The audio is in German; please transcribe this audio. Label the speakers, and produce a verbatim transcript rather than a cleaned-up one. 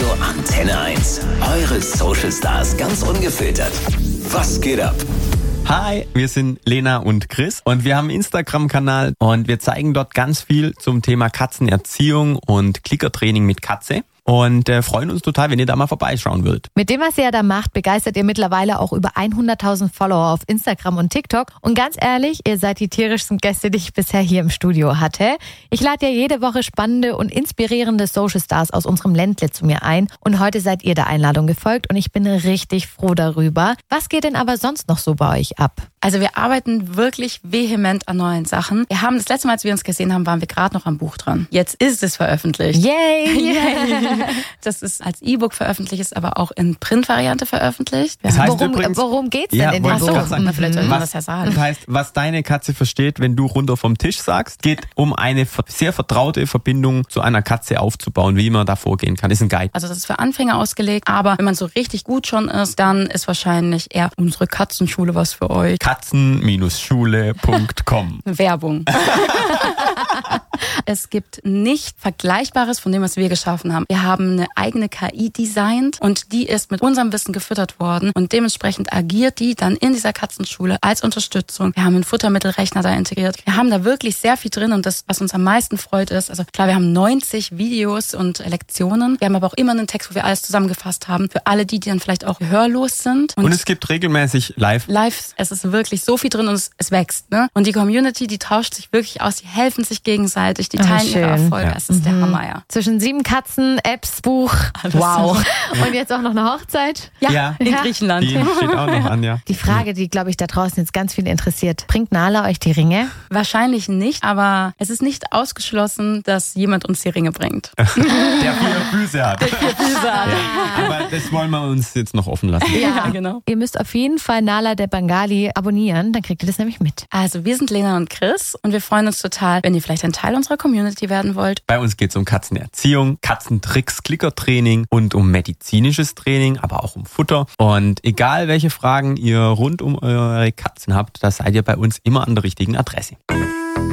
Speaker 1: Antenne eins. Eure Social Stars ganz ungefiltert. Was geht ab?
Speaker 2: Hi, wir sind Lena und Chris und wir haben einen Instagram-Kanal und wir zeigen dort ganz viel zum Thema Katzenerziehung und Klickertraining mit Katze. Und äh, freuen uns total, wenn ihr da mal vorbeischauen würdet.
Speaker 3: Mit dem, was ihr da macht, begeistert ihr mittlerweile auch über hunderttausend Follower auf Instagram und TikTok. Und ganz ehrlich, ihr seid die tierischsten Gäste, die ich bisher hier im Studio hatte. Ich lade ja jede Woche spannende und inspirierende Social Stars aus unserem Ländle zu mir ein. Und heute seid ihr der Einladung gefolgt und ich bin richtig froh darüber. Was geht denn aber sonst noch so bei euch ab?
Speaker 4: Also wir arbeiten wirklich vehement an neuen Sachen. Wir haben das letzte Mal, als wir uns gesehen haben, waren wir gerade noch am Buch dran. Jetzt ist es veröffentlicht.
Speaker 3: Yay!
Speaker 4: Yay. Das ist als E-Book veröffentlicht, ist aber auch in Print-Variante veröffentlicht.
Speaker 2: Das heißt
Speaker 3: worum,
Speaker 2: übrigens,
Speaker 3: worum geht's denn
Speaker 2: ja,
Speaker 3: in
Speaker 2: wollte
Speaker 3: dem
Speaker 2: ich
Speaker 3: Buch?
Speaker 2: gerade sagen.
Speaker 4: Na, vielleicht soll man das ja sagen.
Speaker 2: Das heißt, was deine Katze versteht, wenn du runter vom Tisch sagst, geht um eine sehr vertraute Verbindung zu einer Katze aufzubauen, wie man da vorgehen kann. Ist ein Guide.
Speaker 4: Also das ist für Anfänger ausgelegt, aber wenn man so richtig gut schon ist, dann ist wahrscheinlich eher unsere Katzenschule was für euch.
Speaker 2: katzen Schule Punkt com
Speaker 4: Werbung. Es gibt nichts Vergleichbares von dem, was wir geschaffen haben. Wir haben eine eigene K I designt und die ist mit unserem Wissen gefüttert worden und dementsprechend agiert die dann in dieser Katzenschule als Unterstützung. Wir haben einen Futtermittelrechner da integriert. Wir haben da wirklich sehr viel drin und das, was uns am meisten freut, ist, also klar, wir haben neunzig Videos und Lektionen. Wir haben aber auch immer einen Text, wo wir alles zusammengefasst haben für alle die, die dann vielleicht auch gehörlos sind.
Speaker 2: Und, und es gibt regelmäßig Live.
Speaker 4: Live, es ist wirklich so viel drin und es, es wächst. Ne? Und die Community, die tauscht sich wirklich aus, die helfen sich gegenseitig, die teilen ihre Erfolge.
Speaker 3: Ja.
Speaker 4: Es ist der
Speaker 3: mhm.
Speaker 4: Hammer, ja.
Speaker 3: Zwischen sieben Katzen, Apps, Buch.
Speaker 4: Alles
Speaker 3: wow. Und jetzt auch noch eine Hochzeit?
Speaker 4: Ja,
Speaker 2: Ja.
Speaker 4: in
Speaker 3: Ja.
Speaker 4: Griechenland.
Speaker 2: Die steht auch noch an, ja.
Speaker 3: Die Frage, die, glaube ich, da draußen jetzt ganz viele interessiert. Bringt Nala euch die Ringe?
Speaker 4: Wahrscheinlich nicht, aber es ist nicht ausgeschlossen, dass jemand uns die Ringe bringt.
Speaker 2: Der vier Füße hat.
Speaker 4: Der vier Füße hat.
Speaker 2: Ja. Aber das wollen wir uns jetzt noch offen lassen.
Speaker 4: Ja, genau.
Speaker 3: Ihr müsst auf jeden Fall Nala der Bengali abonnieren, dann kriegt ihr das nämlich mit.
Speaker 4: Also wir sind Lena und Chris und wir freuen uns total, wenn ihr vielleicht ein Teil unserer Community werden wollt.
Speaker 2: Bei uns geht es um Katzenerziehung, Katzentricks, Klickertraining und um medizinisches Training, aber auch um Futter. Und egal welche Fragen ihr rund um eure Katzen habt, da seid ihr bei uns immer an der richtigen Adresse.